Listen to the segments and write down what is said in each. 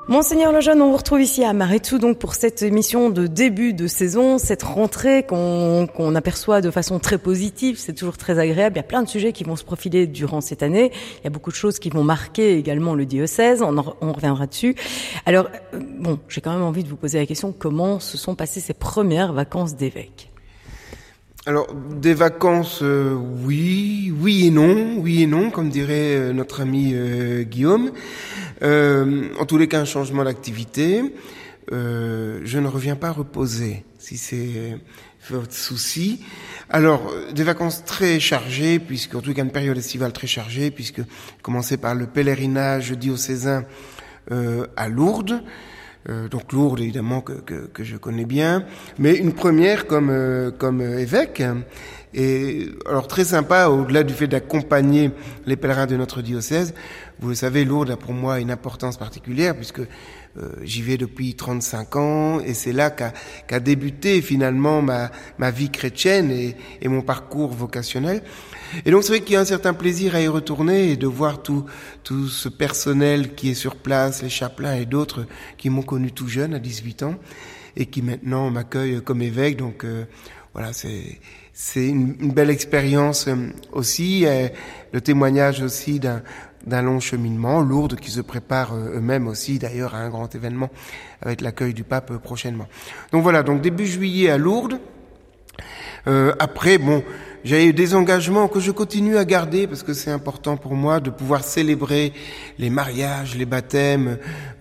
Monseigneur Lejeune, on vous retrouve ici à Maretou donc pour cette émission de début de saison, cette rentrée qu'on aperçoit de façon très positive, c'est toujours très agréable. Il y a plein de sujets qui vont se profiler durant cette année. Il y a beaucoup de choses qui vont marquer également le diocèse, on reviendra dessus. Alors, j'ai quand même envie de vous poser la question, comment se sont passées ces premières vacances d'évêque ? Alors, des vacances, oui et non, comme dirait notre ami Guillaume. En tous les cas, un changement d'activité. Je ne reviens pas reposer, si c'est votre souci. Alors, des vacances très chargées, en tout cas une période estivale très chargée, puisque commencer par le pèlerinage diocésain à Lourdes. Donc Lourdes, évidemment, que je connais bien, mais une première comme évêque. Et alors très sympa, au-delà du fait d'accompagner les pèlerins de notre diocèse, vous le savez, Lourdes a pour moi une importance particulière, puisque j'y vais depuis 35 ans, et c'est là qu'a débuté finalement ma vie chrétienne et mon parcours vocationnel. Et donc c'est vrai qu'il y a un certain plaisir à y retourner et de voir tout ce personnel qui est sur place, les chapelains et d'autres qui m'ont connu tout jeune, à 18 ans, et qui maintenant m'accueillent comme évêque. Donc voilà, c'est une belle expérience aussi, le témoignage aussi d'un long cheminement, Lourdes qui se prépare eux-mêmes aussi d'ailleurs à un grand événement avec l'accueil du pape prochainement. Donc voilà, donc début juillet à Lourdes. Après, j'ai eu des engagements que je continue à garder parce que c'est important pour moi de pouvoir célébrer les mariages, les baptêmes,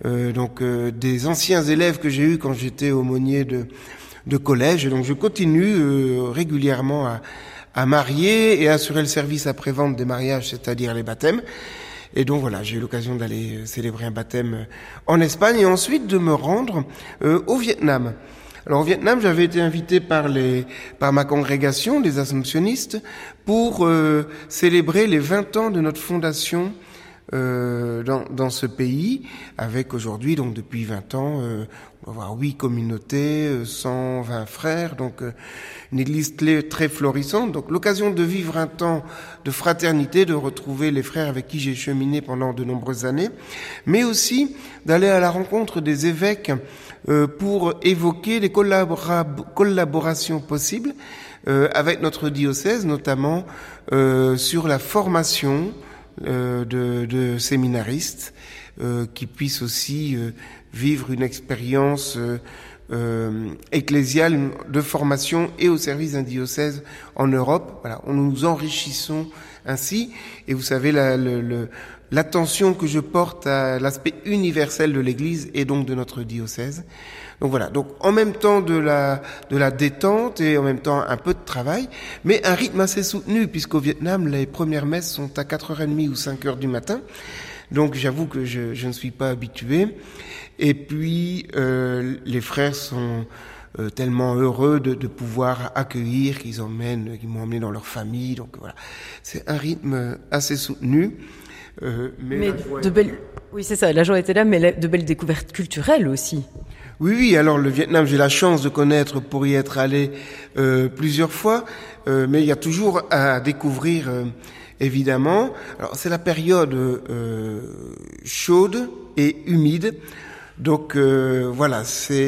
des anciens élèves que j'ai eus quand j'étais aumônier de collège. Et donc je continue régulièrement à marier et à assurer le service après-vente des mariages, c'est-à-dire les baptêmes. Et donc voilà, j'ai eu l'occasion d'aller célébrer un baptême en Espagne et ensuite de me rendre au Vietnam. Alors au Vietnam, j'avais été invité par ma congrégation, les Assomptionnistes, pour célébrer les 20 ans de notre fondation dans ce pays, avec aujourd'hui, donc depuis 20 ans, on va avoir 8 communautés, 120 frères, donc une église très florissante. Donc l'occasion de vivre un temps de fraternité, de retrouver les frères avec qui j'ai cheminé pendant de nombreuses années, mais aussi d'aller à la rencontre des évêques pour évoquer les collaborations possibles avec notre diocèse, notamment sur la formation de séminaristes qui puissent aussi vivre une expérience ecclésiale de formation et au service d'un diocèse en Europe. Voilà, nous nous enrichissons ainsi. Et vous savez, l'attention que je porte à l'aspect universel de l'Église et donc de notre diocèse. Donc voilà, donc en même temps de la détente et en même temps un peu de travail, mais un rythme assez soutenu, puisqu'au Vietnam, les premières messes sont à 4h30 ou 5h du matin. Donc j'avoue que je ne suis pas habitué. Et puis les frères sont tellement heureux de pouvoir accueillir, qu'ils m'ont emmené dans leur famille. Donc voilà, c'est un rythme assez soutenu. Oui, c'est ça, la joie était là, mais de belles découvertes culturelles aussi. Oui, alors le Vietnam, j'ai la chance de connaître pour y être allé plusieurs fois, mais il y a toujours à découvrir, évidemment. Alors c'est la période chaude et humide, donc voilà,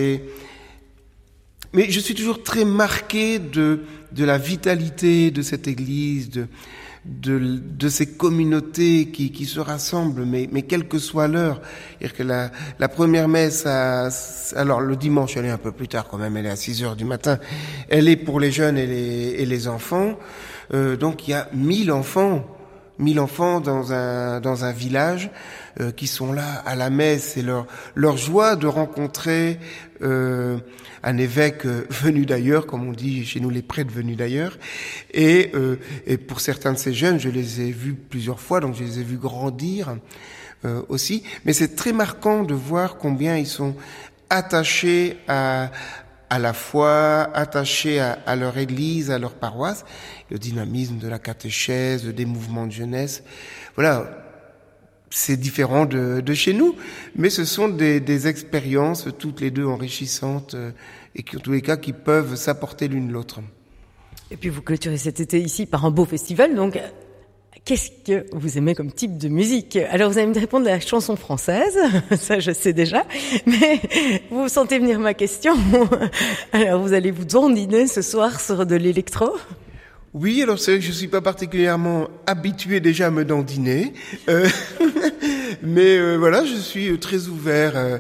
mais je suis toujours très marqué de la vitalité de cette église, de ces communautés qui se rassemblent, mais quelle que soit l'heure. C'est-à-dire que la première messe, alors le dimanche, elle est un peu plus tard quand même, elle est à 6h du matin, elle est pour les jeunes et les enfants. Donc il y a 1000 enfants dans un village qui sont là à la messe, et leur joie de rencontrer un évêque venu d'ailleurs, comme on dit chez nous, les prêtres venus d'ailleurs, et pour certains de ces jeunes, je les ai vus plusieurs fois, donc je les ai vus grandir aussi, mais c'est très marquant de voir combien ils sont attachés à la foi, attachés à leur église, à leur paroisse, le dynamisme de la catéchèse, des mouvements de jeunesse. Voilà, c'est différent de chez nous, mais ce sont des expériences toutes les deux enrichissantes et qui, en tous les cas, qui peuvent s'apporter l'une l'autre. Et puis vous clôturez cet été ici par un beau festival, donc qu'est-ce que vous aimez comme type de musique? Alors, vous allez me répondre la chanson française, ça je sais déjà, mais vous sentez venir ma question. Alors, vous allez vous dandiner ce soir sur de l'électro? Oui, alors c'est vrai que je suis pas particulièrement habitué déjà à me dandiner, mais voilà, je suis très ouvert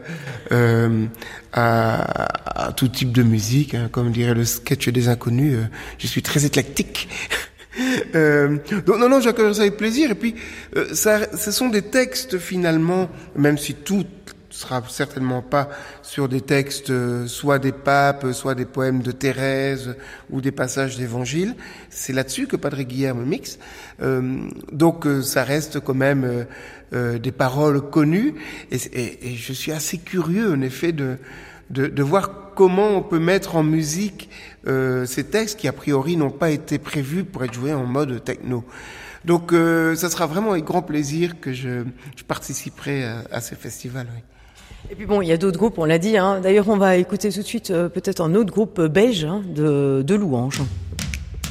à tout type de musique, hein, comme dirait le sketch des Inconnus, je suis très éclectique. Donc non, j'accueille ça avec plaisir. Et puis, ce sont des textes finalement, même si tout sera certainement pas sur des textes, soit des papes, soit des poèmes de Thérèse ou des passages d'évangile. C'est là-dessus que Padre Guillerme mixe. Donc ça reste quand même des paroles connues. Et je suis assez curieux, en effet, de voir comment on peut mettre en musique ces textes qui a priori n'ont pas été prévus pour être joués en mode techno. Donc ça sera vraiment avec grand plaisir que je participerai à ces festivals. Oui. Et puis bon, il y a d'autres groupes, on l'a dit. Hein. D'ailleurs, on va écouter tout de suite peut-être un autre groupe belge de louanges.